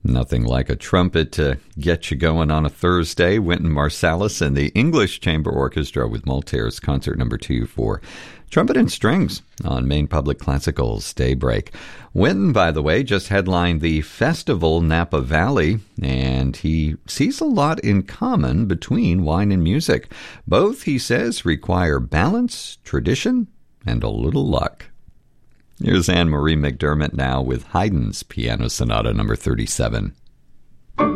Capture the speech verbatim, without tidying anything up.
Nothing like a trumpet to get you going on a Thursday. Wynton Marsalis and the English Chamber Orchestra with Maltaires Concert Number Two for trumpet and strings on Maine Public Classical's Daybreak. Wynton, by the way, just headlined the festival Napa Valley, and he sees a lot in common between wine and music. Both, he says, require balance, tradition, and a little luck. Here's Anne-Marie McDermott now with Haydn's Piano Sonata Number thirty-seven.